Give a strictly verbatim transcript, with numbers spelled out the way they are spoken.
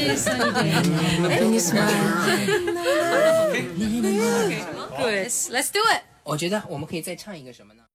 day, sunny day. When you smile. Okay. Good. Let's do it. 我觉得我们可以再唱一个什么呢？